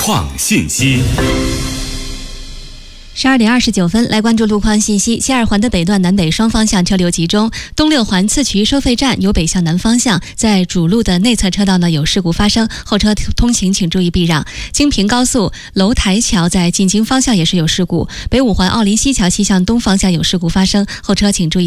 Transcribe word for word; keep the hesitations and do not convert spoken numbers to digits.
况信息。 十二点二十九分，来关注路况信息。西二环的北段南北双方向车流集中，东六环次渠收费站由北向南方向，在主路的内侧车道呢有事故发生，后车通行请注意避让。京平高速楼台桥在进京方向也是有事故，北五环奥林西桥西向东方向有事故发生，后车请注意